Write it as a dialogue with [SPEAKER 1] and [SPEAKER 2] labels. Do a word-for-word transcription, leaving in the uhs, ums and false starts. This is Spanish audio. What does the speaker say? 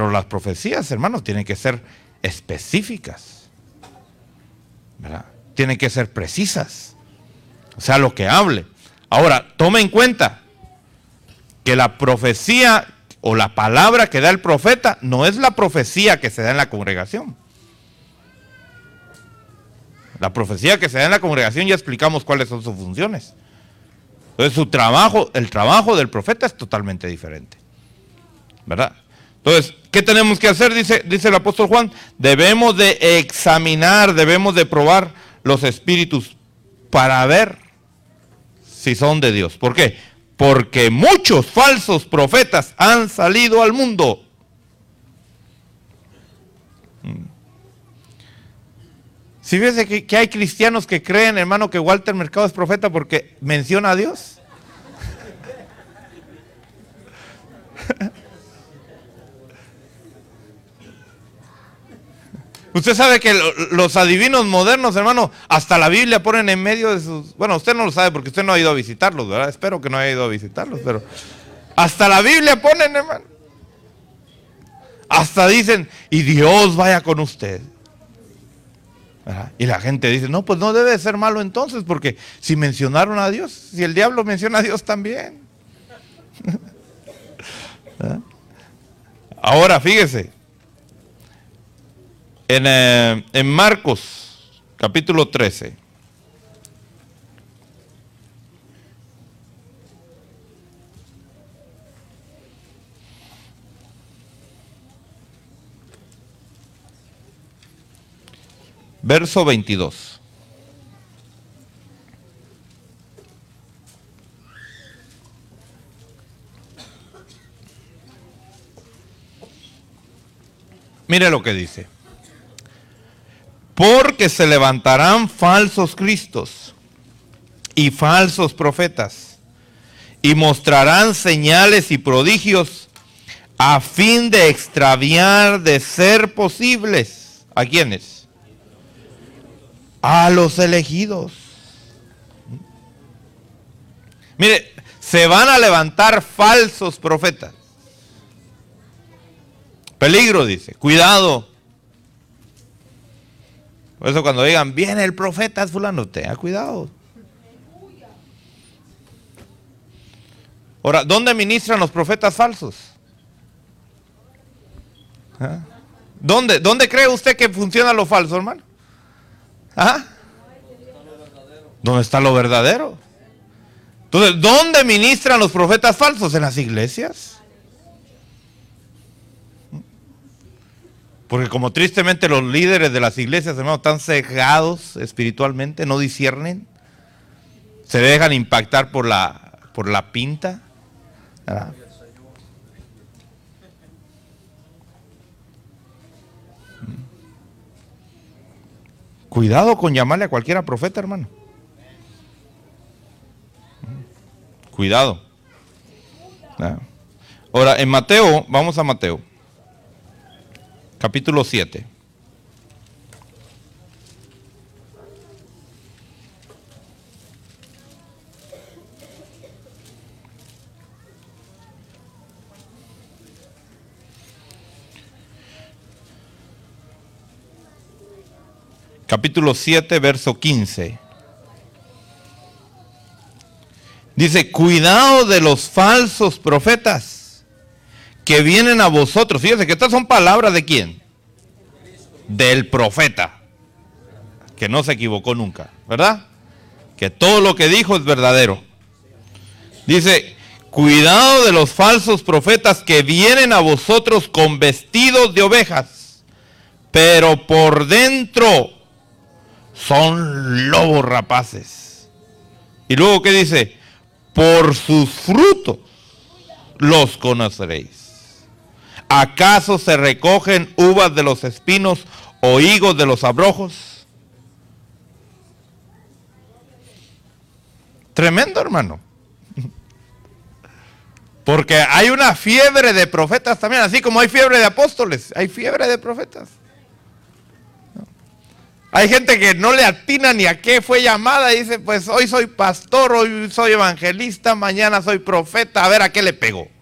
[SPEAKER 1] Pero las profecías, hermanos, tienen que ser específicas, ¿verdad? Tienen que ser precisas. O sea, lo que hable. Ahora, tome en cuenta que la profecía o la palabra que da el profeta no es la profecía que se da en la congregación. La profecía que se da en la congregación ya explicamos cuáles son sus funciones. Entonces su trabajo, el trabajo del profeta es totalmente diferente, ¿verdad? Entonces, ¿qué tenemos que hacer? Dice, dice el apóstol Juan, debemos de examinar, debemos de probar los espíritus para ver si son de Dios. ¿Por qué? Porque muchos falsos profetas han salido al mundo. Si fíjese que, que hay cristianos que creen, hermano, que Walter Mercado es profeta porque menciona a Dios. Usted sabe que los adivinos modernos, hermano, hasta la Biblia ponen en medio de sus... Bueno, usted no lo sabe porque usted no ha ido a visitarlos, ¿verdad? Espero que no haya ido a visitarlos, pero... Hasta la Biblia ponen, hermano. Hasta dicen, y Dios vaya con usted. ¿Verdad? Y la gente dice, no, pues no debe de ser malo entonces, porque si mencionaron a Dios, si el diablo menciona a Dios también. ¿Verdad? Ahora, fíjese. En, eh, en Marcos, capítulo trece. Verso veintidós. Mire lo que dice. Porque se levantarán falsos cristos y falsos profetas y mostrarán señales y prodigios a fin de extraviar de ser posibles. ¿A quiénes? A los elegidos. Mire, se van a levantar falsos profetas. Peligro, dice, cuidado. Por eso cuando digan, viene el profeta fulano, tenga cuidado. Ahora, ¿dónde ministran los profetas falsos? ¿Ah? ¿Dónde, ¿Dónde cree usted que funciona lo falso, hermano? ¿Ah? ¿Dónde está lo verdadero? Entonces, ¿dónde ministran los profetas falsos? ¿En las iglesias? Porque como tristemente los líderes de las iglesias, hermano, están cegados espiritualmente, no disciernen, se dejan impactar por la, por la pinta, ¿verdad? Cuidado con llamarle a cualquiera profeta, hermano. Cuidado. ¿Verdad? Ahora, en Mateo, vamos a Mateo. Capítulo siete. Capítulo siete, verso quince. Dice, cuidado de los falsos profetas que vienen a vosotros. Fíjense que estas son palabras de quién? Del profeta, que no se equivocó nunca, ¿verdad? Que todo lo que dijo es verdadero. Dice, cuidado de los falsos profetas que vienen a vosotros con vestidos de ovejas, pero por dentro son lobos rapaces. Y luego, ¿qué dice? Por sus frutos los conoceréis. ¿Acaso se recogen uvas de los espinos o higos de los abrojos? Tremendo, hermano. Porque hay una fiebre de profetas también, así como hay fiebre de apóstoles, hay fiebre de profetas. Hay gente que no le atina ni a qué fue llamada y dice, pues hoy soy pastor, hoy soy evangelista, mañana soy profeta, a ver a qué le pegó.